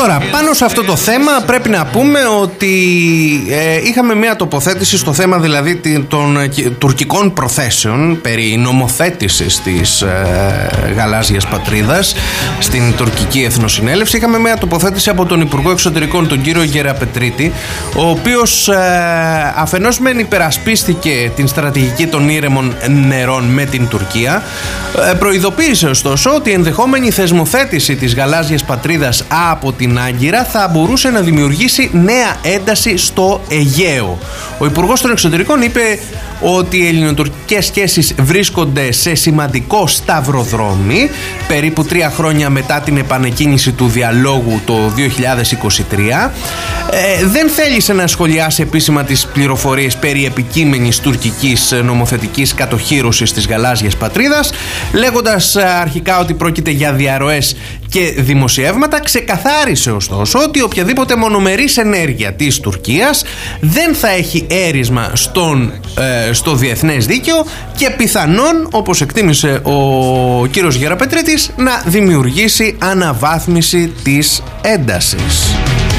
Τώρα, πάνω σε αυτό το θέμα πρέπει να πούμε ότι είχαμε μια τοποθέτηση στο θέμα δηλαδή των τουρκικών προθέσεων περί νομοθέτησης της γαλάζιας πατρίδας στην τουρκική εθνοσυνέλευση. Είχαμε μια τοποθέτηση από τον Υπουργό Εξωτερικών, τον κύριο Γεραπετρίτη, ο οποίος αφενός μεν υπερασπίστηκε την στρατηγική των ήρεμων νερών με την Τουρκία, προειδοποίησε ωστόσο ότι η ενδεχόμενη θεσμοθέτηση της γαλάζιας πατρίδας από την Άγκυρα θα μπορούσε να δημιουργήσει νέα ένταση στο Αιγαίο. Ο Υπουργός των Εξωτερικών είπε ότι οι ελληνοτουρκικές σχέσεις βρίσκονται σε σημαντικό σταυροδρόμι περίπου 3 χρόνια μετά την επανεκκίνηση του διαλόγου το 2023. Δεν θέλησε να σχολιάσει επίσημα τις πληροφορίες περί επικείμενης τουρκικής νομοθετικής κατοχύρωσης της γαλάζιας πατρίδας, λέγοντας αρχικά ότι πρόκειται για διαρροές και δημοσιεύματα. Ξεκαθάρισε ωστόσο ότι οποιαδήποτε μονομερής ενέργεια της Τουρκίας δεν θα έχει έρισμα στο διεθνές δίκαιο και πιθανόν, όπως εκτίμησε ο κύριος Γεραπετρίτης, να δημιουργήσει αναβάθμιση της έντασης.